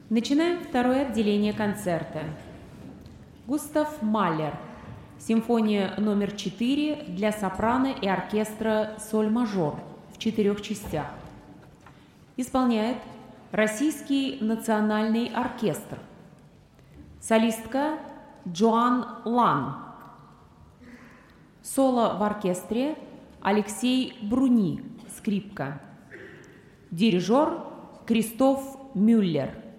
Начинаем второе отделение концерта. Густав Малер. Симфония номер 4 для сопрано и оркестра соль-мажор в 4 частях. Исполняет Российский национальный оркестр. Солистка Джоан Лан. Соло в оркестре Алексей Бруни, скрипка. Дирижер Кристоф Мюллер.